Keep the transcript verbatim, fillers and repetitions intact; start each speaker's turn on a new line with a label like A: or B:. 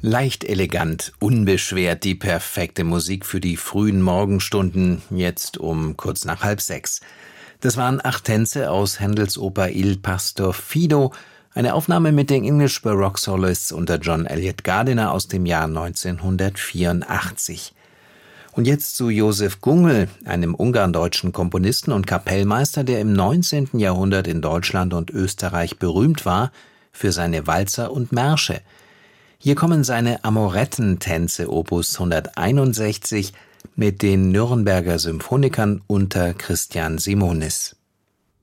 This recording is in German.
A: Leicht elegant, unbeschwert, die perfekte Musik für die frühen Morgenstunden, jetzt um kurz nach halb sechs. Das waren acht Tänze aus Händels Oper Il Pastor Fido, eine Aufnahme mit den English Baroque Solists unter John Eliot Gardiner aus dem Jahr neunzehnhundertvierundachtzig. Und jetzt zu Josef Gungel, einem ungarn-deutschen Komponisten und Kapellmeister, der im neunzehnten Jahrhundert in Deutschland und Österreich berühmt war für seine Walzer und Märsche. Hier kommen seine Amorettentänze Opus hunderteinundsechzig mit den Nürnberger Symphonikern unter Christian Simonis.